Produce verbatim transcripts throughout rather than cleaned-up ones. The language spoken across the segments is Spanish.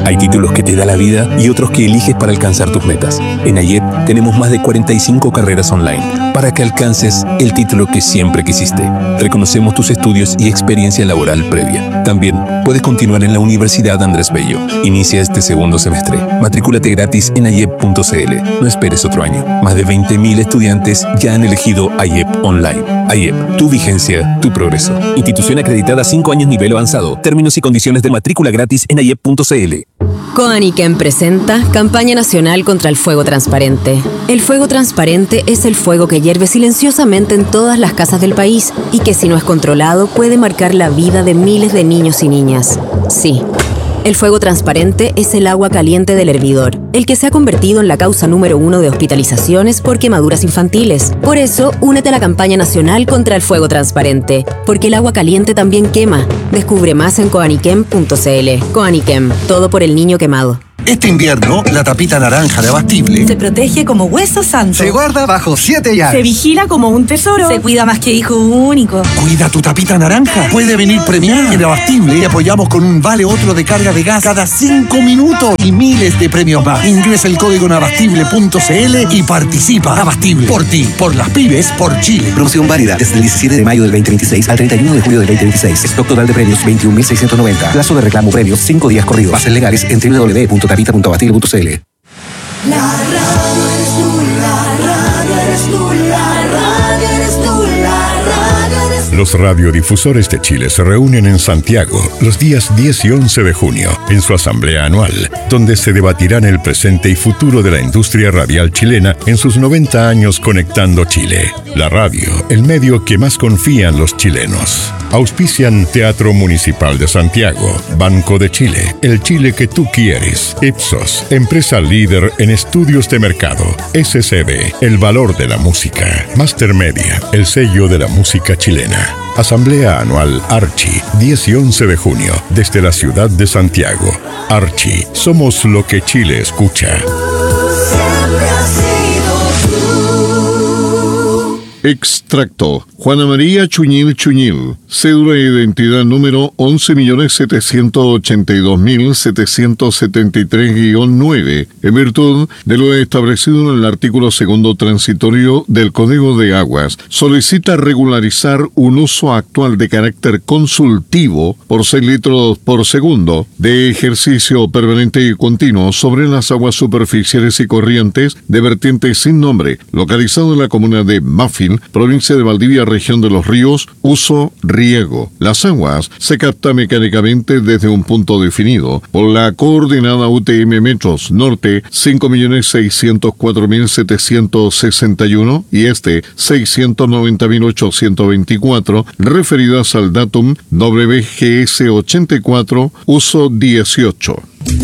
Hay títulos que te da la vida y otros que eliges para alcanzar tus metas. En AYEP tenemos más de cuarenta y cinco carreras online para que alcances el título que siempre quisiste. Reconocemos tus estudios y experiencia laboral previa. También puedes continuar en la Universidad Andrés Bello. Inicia este segundo semestre. Matrículate gratis en ayep punto c l. No esperes otro año. Más de veinte mil estudiantes ya han elegido AYEP Online. AYEP, tu vigencia, tu progreso. Institución acreditada cinco años nivel avanzado. Términos y condiciones de matrícula gratis en ayep punto c l. Coaniquem presenta Campaña Nacional contra el Fuego Transparente. El fuego transparente es el fuego que hierve silenciosamente en todas las casas del país y que, si no es controlado, puede marcar la vida de miles de niños y niñas. Sí. El fuego transparente es el agua caliente del hervidor, el que se ha convertido en la causa número uno de hospitalizaciones por quemaduras infantiles. Por eso, únete a la campaña nacional contra el fuego transparente, porque el agua caliente también quema. Descubre más en coaniquem punto c l. Coaniquem, todo por el niño quemado. Este invierno, la tapita naranja de Abastible se protege como hueso santo. Se guarda bajo siete llaves. Se vigila como un tesoro. Se cuida más que hijo único. Cuida tu tapita naranja. Puede venir premiada. En Abastible te apoyamos con un vale otro de carga de gas cada cinco minutos y miles de premios más. Ingresa el código en abastible punto c l y participa. Abastible. Por ti, por las pymes, por Chile. Promoción válida desde el diecisiete de mayo del veinte veintiséis al treinta y uno de julio del veinte veintiséis. Stock total de premios veintiún mil seiscientos noventa. Plazo de reclamo premios cinco días corridos. Bases legales en doble u doble u doble u punto tapita punto abastible punto c l. La radio eres tú, la radio eres tú, la radio eres tú, la radio eres tú. Los radiodifusores de Chile se reúnen en Santiago los días diez y once de junio en su asamblea anual, donde se debatirán el presente y futuro de la industria radial chilena en sus noventa años conectando Chile. La radio, el medio que más confían los chilenos. Auspician Teatro Municipal de Santiago, Banco de Chile, el Chile que tú quieres, Ipsos, empresa líder en estudios de mercado, S C B, el valor de la música, Master Media, el sello de la música chilena. Asamblea Anual Archi, diez y once de junio, desde la ciudad de Santiago. Archi, somos lo que Chile escucha. Siempre has sido tú. Extracto. Juana María Chuñil Chuñil, cédula de identidad número once millones setecientos ochenta y dos mil setecientos setenta y tres guión nueve, en virtud de lo establecido en el artículo segundo transitorio del Código de Aguas, solicita regularizar un uso actual de carácter consultivo por seis litros por segundo de ejercicio permanente y continuo sobre las aguas superficiales y corrientes de vertiente sin nombre, localizado en la comuna de Muffin, provincia de Valdivia, región de Los Ríos, uso riego. Las aguas se captan mecánicamente desde un punto definido por la coordenada U T M Metros Norte cinco millones seiscientos cuatro mil setecientos sesenta y uno y este seiscientos noventa mil ochocientos veinticuatro, referidas al datum W G S ochenta y cuatro, uso dieciocho.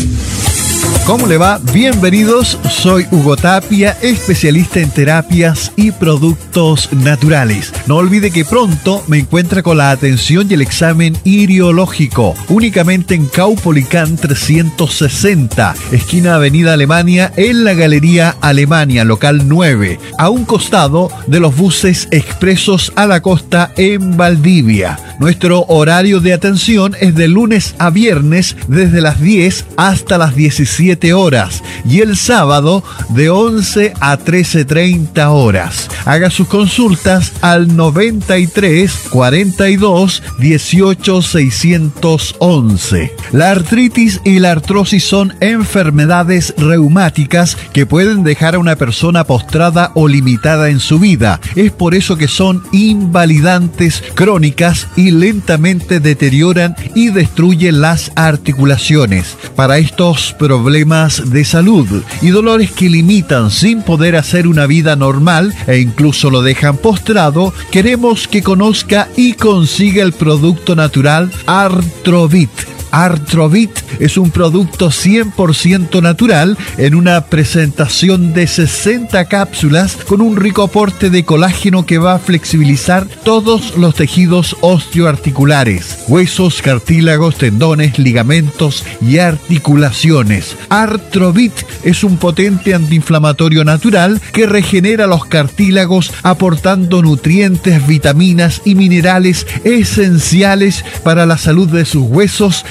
¿Cómo le va? Bienvenidos, soy Hugo Tapia, especialista en terapias y productos naturales. No olvide que pronto me encuentra con la atención y el examen iriológico, únicamente en Caupolicán trescientos sesenta, esquina Avenida Alemania, en la Galería Alemania, local nueve, a un costado de los buses expresos a la costa en Valdivia. Nuestro horario de atención es de lunes a viernes desde las diez hasta las diecisiete horas y el sábado de once a trece treinta horas. Haga sus consultas al noventa y tres cuarenta y dos dieciocho seiscientos once. La artritis y la artrosis son enfermedades reumáticas que pueden dejar a una persona postrada o limitada en su vida. Es por eso que son invalidantes crónicas y lentamente deterioran y destruyen las articulaciones. Para estos problemas de salud y dolores que limitan sin poder hacer una vida normal e incluso lo dejan postrado, queremos que conozca y consiga el producto natural Artrovit. Artrovit es un producto cien por ciento natural en una presentación de sesenta cápsulas con un rico aporte de colágeno que va a flexibilizar todos los tejidos osteoarticulares, huesos, cartílagos, tendones, ligamentos y articulaciones. Artrovit es un potente antiinflamatorio natural que regenera los cartílagos aportando nutrientes, vitaminas y minerales esenciales para la salud de sus huesos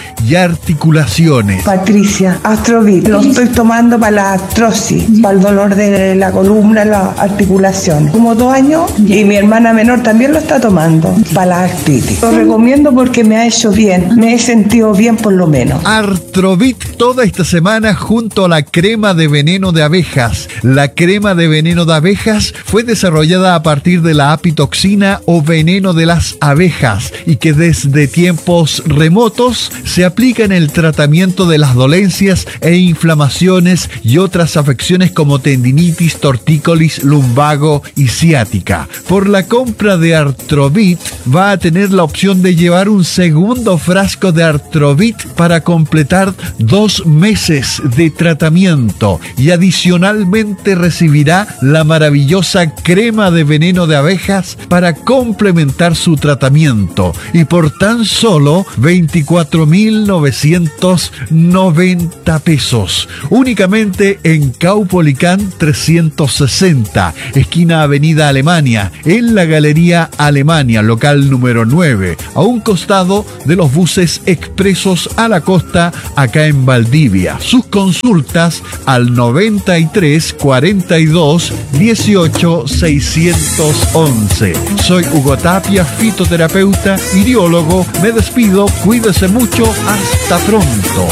y articulaciones. Patricia, Astrovit, lo estoy tomando para la artrosis, para el dolor de la columna, las articulaciones. Como dos años y mi hermana menor también lo está tomando para la artritis. Lo recomiendo porque me ha hecho bien, me he sentido bien por lo menos. Artrovit toda esta semana junto a la crema de veneno de abejas. La crema de veneno de abejas fue desarrollada a partir de la apitoxina o veneno de las abejas y que desde tiempos remotos se aplica en el tratamiento de las dolencias e inflamaciones y otras afecciones como tendinitis, tortícolis, lumbago y ciática. Por la compra de Artrovit va a tener la opción de llevar un segundo frasco de Artrovit para completar dos meses de tratamiento y adicionalmente recibirá la maravillosa crema de veneno de abejas para complementar su tratamiento y por tan solo veinticuatro mil novecientos noventa pesos únicamente en Caupolicán trescientos sesenta, esquina Avenida Alemania, en la Galería Alemania, local número nueve, a un costado de los buses expresos a la costa, acá en Valdivia. Sus consultas al noventa y tres cuarenta y dos dieciocho seiscientos once. Soy Hugo Tapia, fitoterapeuta, iriólogo. Me despido, cuídese mucho, hasta pronto.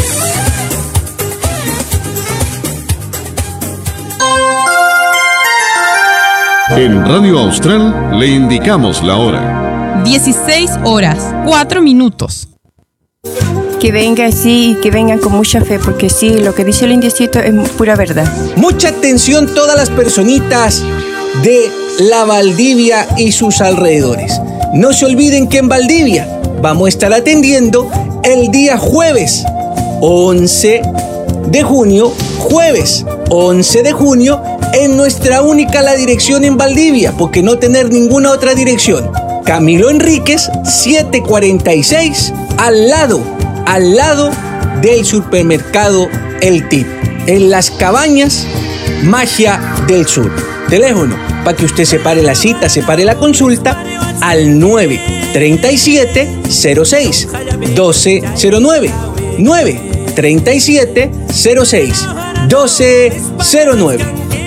En Radio Austral le indicamos la hora. dieciséis horas, cuatro minutos. Que venga así, que vengan con mucha fe, porque sí, lo que dice el indiecito es pura verdad. Mucha atención todas las personitas de la Valdivia y sus alrededores. No se olviden que en Valdivia vamos a estar atendiendo el día jueves once de junio, jueves once de junio, en nuestra única la dirección en Valdivia, porque no tener ninguna otra dirección. Camilo Enríquez, setecientos cuarenta y seis, al lado, al lado del supermercado El Tip, en Las Cabañas, Magia del Sur. Teléfono, para que usted separe la cita, separe la consulta, al nueve treinta y siete cero seis doce cero nueve, nueve treinta y siete cero seis doce cero nueve.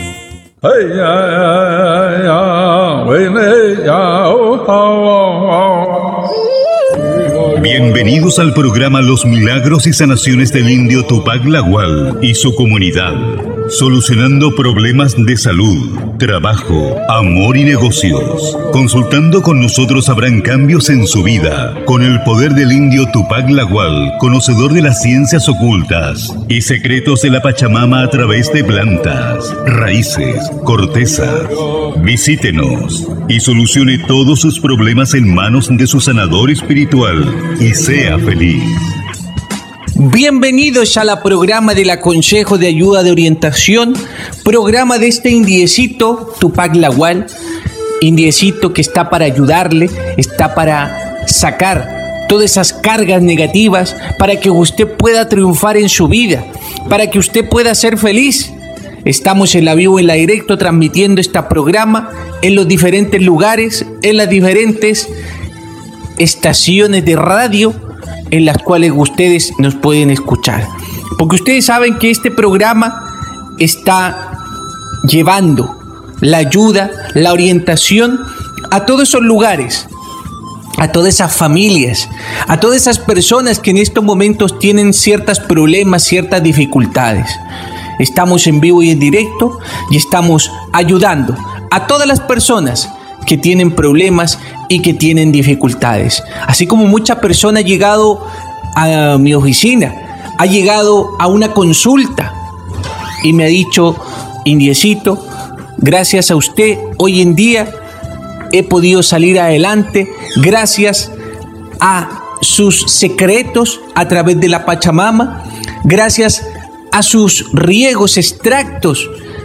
Bienvenidos al programa Los Milagros y Sanaciones del Indio Tupac Lagual y su comunidad, solucionando problemas de salud, trabajo, amor y negocios. Consultando con nosotros habrán cambios en su vida, con el poder del Indio Tupac Lagual, conocedor de las ciencias ocultas y secretos de la Pachamama a través de plantas, raíces, cortezas. Visítenos y solucione todos sus problemas en manos de su sanador espiritual y sea feliz. Bienvenidos a la programa del Consejo de Ayuda de Orientación, programa de este indiecito Tupac Lagual, indiecito que está para ayudarle, está para sacar todas esas cargas negativas, para que usted pueda triunfar en su vida, para que usted pueda ser feliz. Estamos en la vivo, en la directo, transmitiendo este programa en los diferentes lugares, en las diferentes estaciones de radio en las cuales ustedes nos pueden escuchar. Porque ustedes saben que este programa está llevando la ayuda, la orientación a todos esos lugares, a todas esas familias, a todas esas personas que en estos momentos tienen ciertos problemas, ciertas dificultades. Estamos en vivo y en directo y estamos ayudando a todas las personas que tienen problemas y que tienen dificultades. Así como mucha persona ha llegado a mi oficina, ha llegado a una consulta y me ha dicho: indiecito, gracias a usted hoy en día he podido salir adelante gracias a sus secretos a través de la Pachamama, gracias a sus riegos extractos,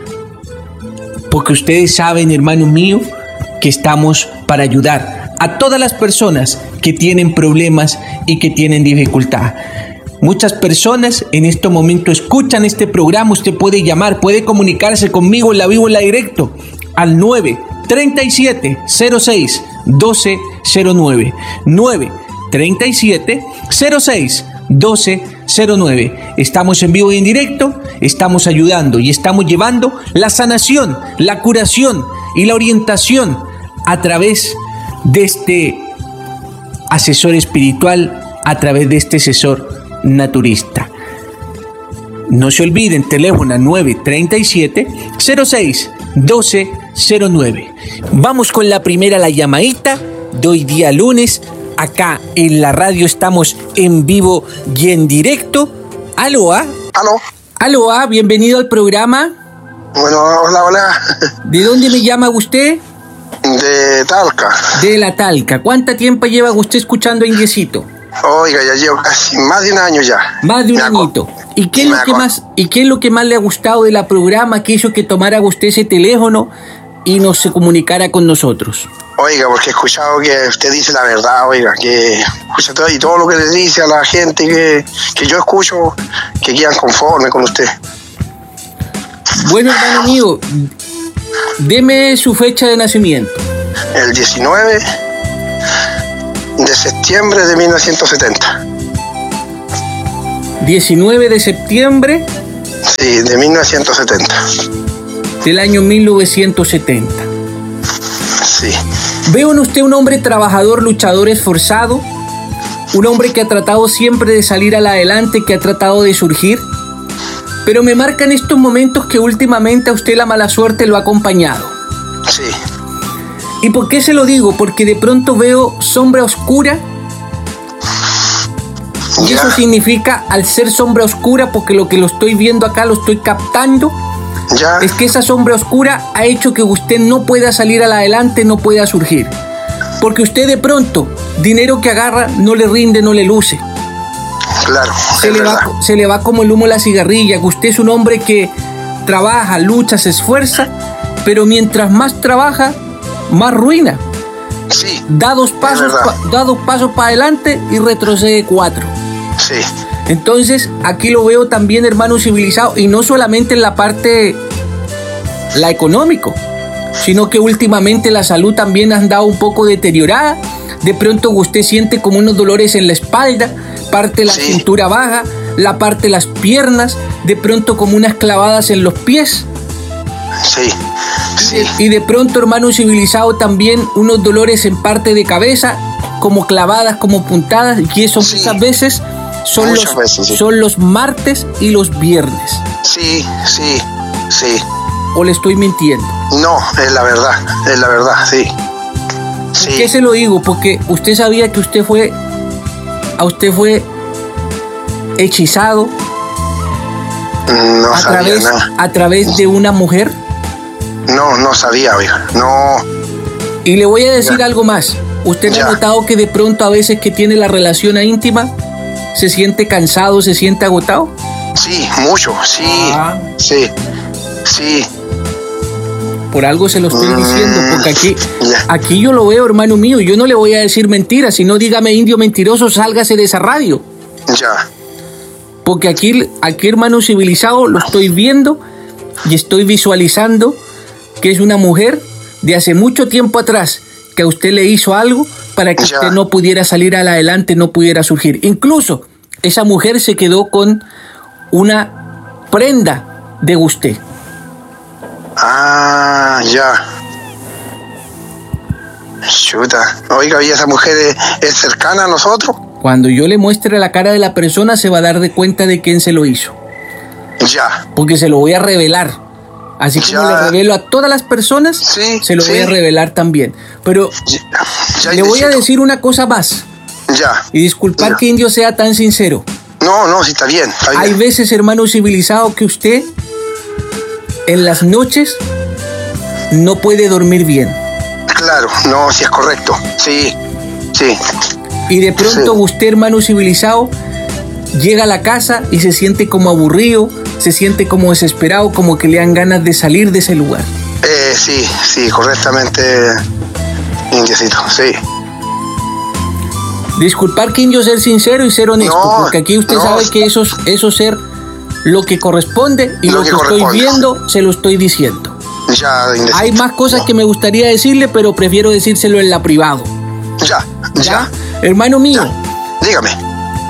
porque ustedes saben, hermano mío, que estamos para ayudar a todas las personas que tienen problemas y que tienen dificultad. Muchas personas en este momento escuchan este programa. Usted puede llamar, puede comunicarse conmigo en la vivo, en la directo, al nueve treinta y siete cero seis doce cero nueve, nueve treinta y siete cero seis doce cero nueve. Estamos en vivo y en directo, estamos ayudando y estamos llevando la sanación, la curación y la orientación a través de este asesor espiritual, a través de este asesor naturista. No se olviden, teléfono nueve tres siete, cero seis, doce cero nueve. Vamos con la primera, la llamadita de hoy día lunes. Acá en la radio estamos en vivo y en directo. Aloha. Aló. Aloha, bienvenido al programa. Bueno, hola, hola. ¿De dónde me llama usted? De Talca. De la Talca. ¿Cuánto tiempo lleva usted escuchando a Indiecito? Oiga, ya llevo casi más de un año ya. Más de un añito. ¿Y qué es lo que más, y qué es lo que más le ha gustado de la programa que hizo que tomara usted ese teléfono y nos se comunicara con nosotros? Oiga, porque he escuchado que usted dice la verdad, oiga, que escucha todo y todo lo que le dice a la gente que, que yo escucho, que quedan conformes con usted. Bueno, hermano mío, deme su fecha de nacimiento. El diecinueve de septiembre de mil novecientos setenta. diecinueve de septiembre. Sí, de mil novecientos setenta. Del año mil novecientos setenta. Sí. Veo en usted un hombre trabajador, luchador, esforzado, un hombre que ha tratado siempre de salir al adelante, que ha tratado de surgir, pero me marcan estos momentos que últimamente a usted la mala suerte lo ha acompañado. Sí. ¿Y por qué se lo digo? Porque de pronto veo sombra oscura. Y Ya. eso significa, al ser sombra oscura, porque lo que lo estoy viendo acá, lo estoy captando, Ya. es que esa sombra oscura ha hecho que usted no pueda salir al adelante, no pueda surgir. Porque usted de pronto, dinero que agarra, no le rinde, no le luce. Claro, Se es le, verdad. va, se le va como el humo a la cigarrilla, que usted es un hombre que trabaja, lucha, se esfuerza, pero mientras más trabaja, más ruina. Sí. Da dos pasos, verdad. pa- da dos pasos para adelante y retrocede cuatro. Sí. Entonces, aquí lo veo también, hermano civilizado, y no solamente en la parte, la económico, sino que últimamente la salud también ha andado un poco deteriorada. De pronto usted siente como unos dolores en la espalda, parte de la Sí. cintura baja, la parte de las piernas, de pronto como unas clavadas en los pies. Sí. Sí. Y de pronto, hermano civilizado, también unos dolores en parte de cabeza, como clavadas, como puntadas, y eso Sí. muchas veces son Muchas los, veces, sí. son los martes y los viernes. Sí, sí, sí. ¿O le estoy mintiendo? No, es la verdad, es la verdad, sí. ¿Por Sí. qué se lo digo? Porque usted sabía que usted fue, a usted fue hechizado No a sabía través, nada. a través de una mujer. No, no sabía, oiga. No. Y le voy a decir Ya. algo más. ¿Usted no Ya. ha notado que de pronto a veces que tiene la relación íntima se siente cansado, se siente agotado? Sí, mucho, sí. Ah. Sí. Sí. Por algo se lo estoy Mm, diciendo, porque aquí, ya. aquí yo lo veo, hermano mío. Yo no le voy a decir mentiras, sino dígame, indio mentiroso, sálgase de esa radio. Ya. Porque aquí, aquí, hermano civilizado, lo estoy viendo y estoy visualizando que es una mujer de hace mucho tiempo atrás que a usted le hizo algo para que Ya. usted no pudiera salir al adelante, no pudiera surgir. Incluso esa mujer se quedó con una prenda de usted. Ah, ya. Chuta. Oiga, ¿y esa mujer es, es cercana a nosotros? Cuando yo le muestre la cara de la persona se va a dar de cuenta de quién se lo hizo. Ya. Porque se lo voy a revelar. Así como Ya. le revelo a todas las personas, Sí, se lo voy sí. a revelar también. Pero Ya, ya, le voy a Indecito. decir una cosa más. Ya. Y disculpar Ya. que Indio sea tan sincero. No, no, sí, está bien. Está bien. Hay veces, hermano civilizado, que usted en las noches no puede dormir bien. Claro, no, sí es correcto. Sí, sí. Y de pronto Sí. usted, hermano civilizado, llega a la casa y se siente como aburrido, se siente como desesperado, como que le dan ganas de salir de ese lugar. Eh, sí, sí, correctamente, Indiecito, sí. Disculpar que Indio ser sincero y ser honesto, No, porque aquí usted no. sabe que eso, es- eso ser lo que corresponde y Lo lo, que que, estoy corresponde. viendo se lo estoy diciendo. Ya, Indecito. Hay más cosas que me gustaría decirle, pero prefiero decírselo en la privado. Ya, ya. ¿Ya? Hermano mío, Dígame.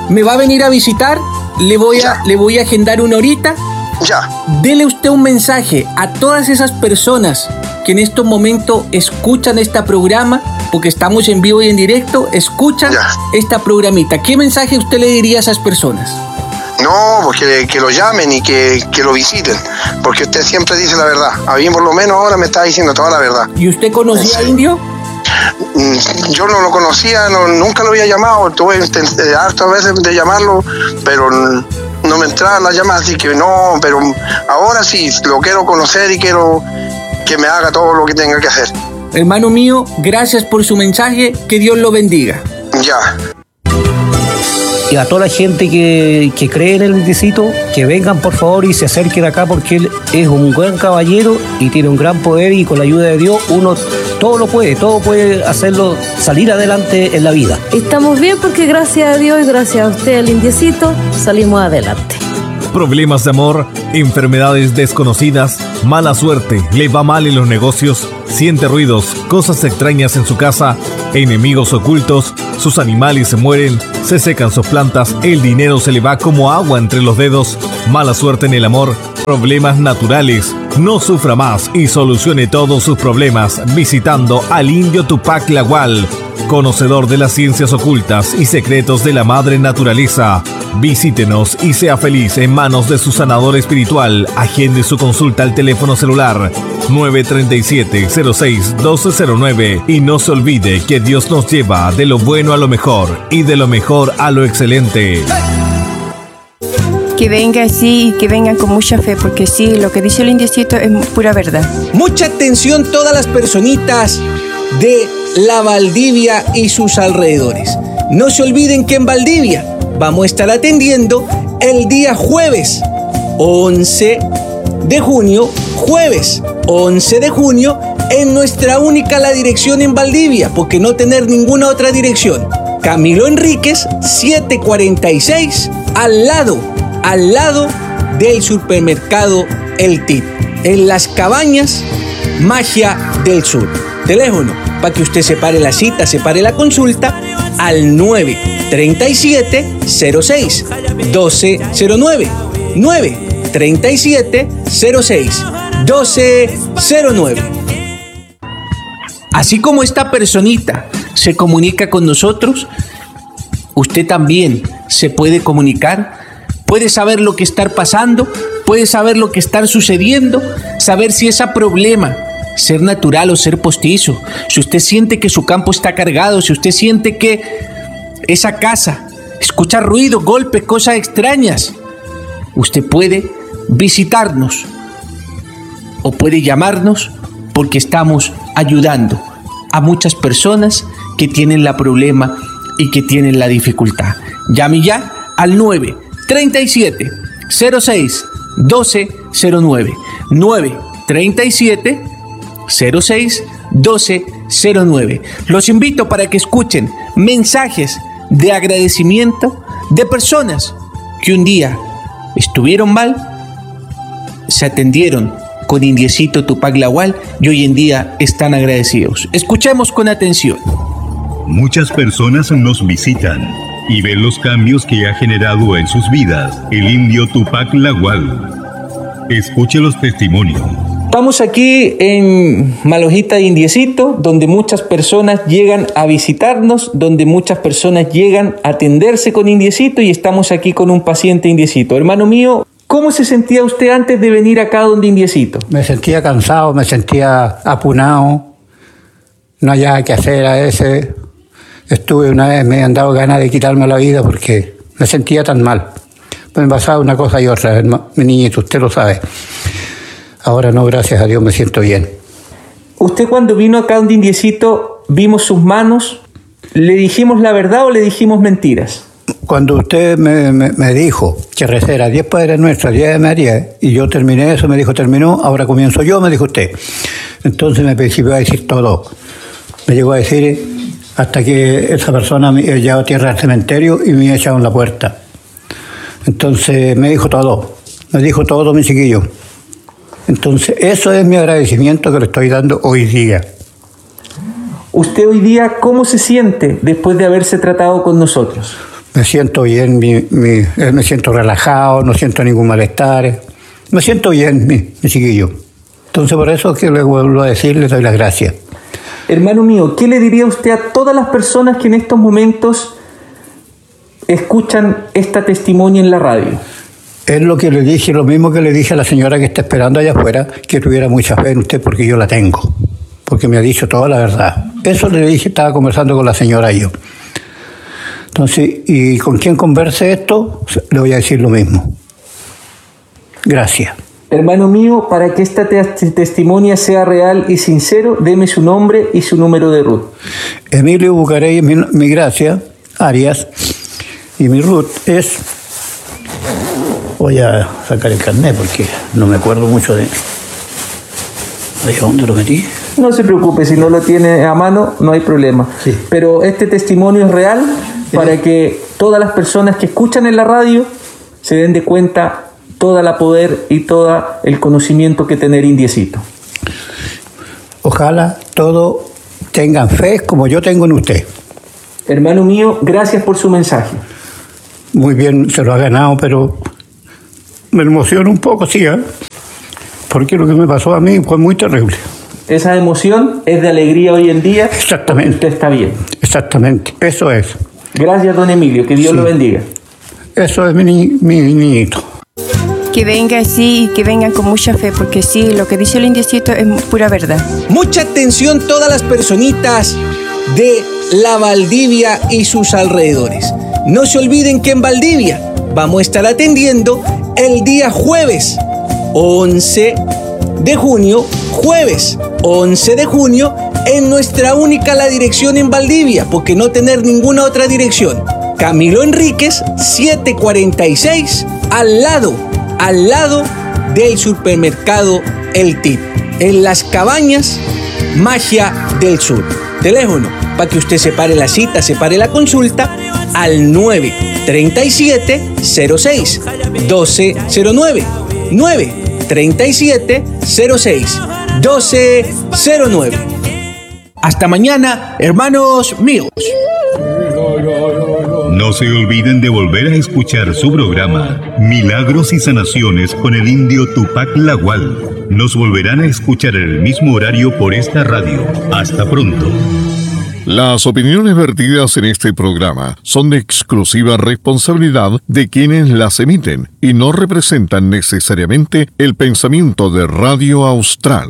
¿Me va a venir a visitar? Le voy a, le voy a agendar una horita. Ya. Dele usted un mensaje a todas esas personas que en estos momentos escuchan este programa, porque estamos en vivo y en directo, escuchan ya. esta programita. ¿Qué mensaje usted le diría a esas personas? No, pues que, que lo llamen y que, que lo visiten, porque usted siempre dice la verdad. A mí por lo menos ahora me está diciendo toda la verdad. ¿Y usted conocía a Indio? Yo no lo conocía, no, nunca lo había llamado, tuve eh, hartas veces de llamarlo, pero no me entraban las llamadas, así que no, pero ahora sí, lo quiero conocer y quiero que me haga todo lo que tenga que hacer. Hermano mío, gracias por su mensaje, que Dios lo bendiga. Ya. Y a toda la gente que, que cree en el indiecito, que vengan por favor y se acerquen acá, porque él es un buen caballero y tiene un gran poder, y con la ayuda de Dios uno todo lo puede, todo puede hacerlo salir adelante en la vida. Estamos bien porque gracias a Dios y gracias a usted, el indiecito, salimos adelante. Problemas de amor, enfermedades desconocidas, mala suerte, le va mal en los negocios, siente ruidos, cosas extrañas en su casa, enemigos ocultos, sus animales se mueren, se secan sus plantas, el dinero se le va como agua entre los dedos, mala suerte en el amor, problemas naturales. No sufra más y solucione todos sus problemas visitando al indio Tupac Lagual, conocedor de las ciencias ocultas y secretos de la madre naturaleza. Visítenos y sea feliz en manos de su sanador espiritual. Agende su consulta al teléfono celular nueve tres siete, cero seis, uno dos cero nueve y no se olvide que Dios nos lleva de lo bueno a lo mejor y de lo mejor a lo excelente. Que venga así y que vengan con mucha fe, porque sí, lo que dice el indiecito es pura verdad. Mucha atención todas las personitas de la Valdivia y sus alrededores. No se olviden que en Valdivia vamos a estar atendiendo el día jueves once de junio, jueves once de junio, en nuestra única la dirección en Valdivia, porque no tener ninguna otra dirección. Camilo Enríquez, setecientos cuarenta y seis, al lado, al lado del supermercado El Tip, en Las Cabañas, Magia del Sur. Teléfono, para que usted separe la cita, separe la consulta, al nueve tres siete, cero seis, uno dos cero nueve, nueve tres siete, cero seis, uno dos cero nueve. Así como esta personita se comunica con nosotros, usted también se puede comunicar, puede saber lo que está pasando, puede saber lo que está sucediendo, saber si ese problema, ser natural o ser postizo, si usted siente que su campo está cargado, si usted siente que esa casa escucha ruido, golpes, cosas extrañas, usted puede visitarnos o puede llamarnos, porque estamos ayudando a muchas personas que tienen la problema y que tienen la dificultad. Llame ya al nueve tres siete, cero seis, uno dos cero nueve, nueve tres siete, cero seis, uno dos cero nueve. Los invito para que escuchen mensajes de agradecimiento de personas que un día estuvieron mal, se atendieron con indiecito Tupac Lagual y hoy en día están agradecidos. Escuchemos con atención. Muchas personas nos visitan y ven los cambios que ha generado en sus vidas el indio Tupac Lagual. Escuche los testimonios. Estamos aquí en Malojita de Indiecito, donde muchas personas llegan a visitarnos, donde muchas personas llegan a atenderse con indiecito, y estamos aquí con un paciente indiecito. Hermano mío, ¿cómo se sentía usted antes de venir acá donde indiecito? Me sentía cansado, me sentía apunado, no había que hacer a ese. Estuve una vez, me han dado ganas de quitarme la vida porque me sentía tan mal. Me pasaba una cosa y otra, mi niñito, usted lo sabe. Ahora no, gracias a Dios, me siento bien. Usted cuando vino acá donde indiecito, vimos sus manos, ¿le dijimos la verdad o le dijimos mentiras? Cuando usted me, me, me dijo que rezara diez Padres Nuestros, diez de María, y yo terminé eso, me dijo, terminó, ahora comienzo yo, me dijo usted. Entonces me principió a decir todo. Me llegó a decir hasta que esa persona me llevó a tierra al cementerio y me echaron la puerta. Entonces me dijo todo, me dijo todo mi chiquillo. Entonces eso es mi agradecimiento que le estoy dando hoy día. ¿Usted hoy día cómo se siente después de haberse tratado con nosotros? Me siento bien, mi, mi, me siento relajado, no siento ningún malestar. Me siento bien, mi, mi chiquillo. Entonces, por eso es que le vuelvo a decir, le doy las gracias. Hermano mío, ¿qué le diría usted a todas las personas que en estos momentos escuchan esta testimonio en la radio? Es lo que le dije, lo mismo que le dije a la señora que está esperando allá afuera, que tuviera mucha fe en usted porque yo la tengo, porque me ha dicho toda la verdad. Eso le dije, estaba conversando con la señora y yo. Entonces, ¿y con quién converse esto? Le voy a decir lo mismo. Gracias. Hermano mío, para que esta te- testimonia sea real y sincero, deme su nombre y su número de RUT. Emilio Bucarey, mi, mi gracia, Arias, y mi RUT es... Voy a sacar el carnet porque no me acuerdo mucho de... ¿De dónde lo metí? No se preocupe, si no lo tiene a mano, no hay problema. Sí. Pero este testimonio es real para que todas las personas que escuchan en la radio se den de cuenta toda la poder y todo el conocimiento que tiene el indiecito. Ojalá todos tengan fe como yo tengo en usted. Hermano mío, gracias por su mensaje. Muy bien, se lo ha ganado, pero me emociona un poco, sí, ¿eh? Porque lo que me pasó a mí fue muy terrible. Esa emoción es de alegría hoy en día. Exactamente. Usted está bien. Exactamente, eso es. Gracias, don Emilio, que Dios Sí. lo bendiga. Eso es mi, ni- mi niñito. Que venga así y que vengan con mucha fe, porque sí, lo que dice el indiecito es pura verdad. Mucha atención todas las personitas de la Valdivia y sus alrededores. No se olviden que en Valdivia vamos a estar atendiendo el día jueves once de junio, jueves once de junio, en nuestra única la dirección en Valdivia, porque no tener ninguna otra dirección. Camilo Enríquez, setecientos cuarenta y seis, al lado, al lado del supermercado El Tip, en Las Cabañas, Magia del Sur. Teléfono, para que usted separe la cita, separe la consulta, al nueve treinta y siete cero seis doce cero nueve, nueve treinta y siete cero seis doce cero nueve. Hasta mañana, hermanos míos. No se olviden de volver a escuchar su programa Milagros y Sanaciones con el indio Tupac Lagual. Nos volverán a escuchar en el mismo horario por esta radio. Hasta pronto. Las opiniones vertidas en este programa son de exclusiva responsabilidad de quienes las emiten y no representan necesariamente el pensamiento de Radio Austral.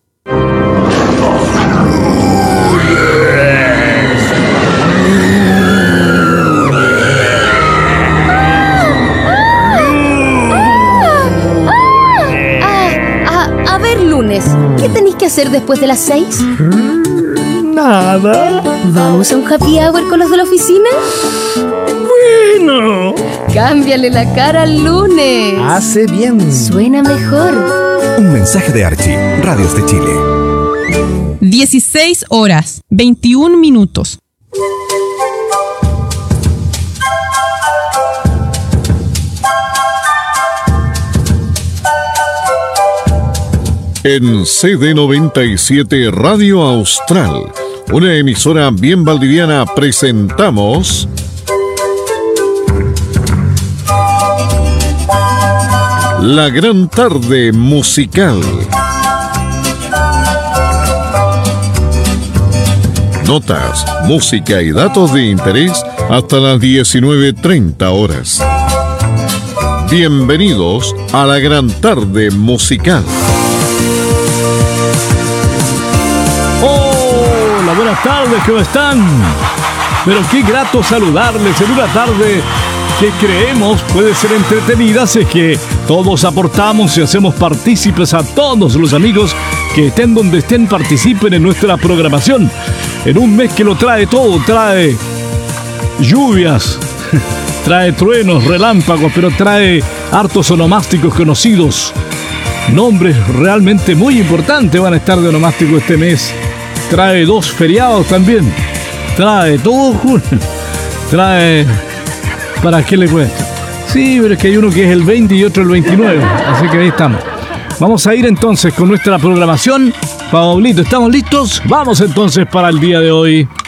Ah, a, a ver, lunes, ¿qué tenéis que hacer después de las seis? Nada. ¿Vamos a un happy hour con los de la oficina? Bueno. Cámbiale la cara al lunes. Hace bien. Suena mejor. Un mensaje de Archie, Radios de Chile. dieciséis horas, veintiún minutos. En C D noventa y siete Radio Austral, una emisora bien valdiviana, presentamos La Gran Tarde Musical. Notas, música y datos de interés hasta las diecinueve treinta horas. Bienvenidos a La Gran Tarde Musical. Hola, buenas tardes, ¿cómo están? Pero qué grato saludarles en una tarde que creemos puede ser entretenida si es que todos aportamos y hacemos partícipes a todos los amigos que estén donde estén, participen en nuestra programación. En un mes que lo trae todo, trae lluvias, trae truenos, relámpagos, pero trae hartos onomásticos conocidos. Nombres realmente muy importantes van a estar de onomástico este mes. Trae dos feriados también. Trae todo. Trae... ¿Para qué le cuesta? Sí, pero es que hay uno que es el veinte y otro el veintinueve. Así que ahí estamos. Vamos a ir entonces con nuestra programación. Pablito, ¿estamos listos? Vamos entonces para el día de hoy.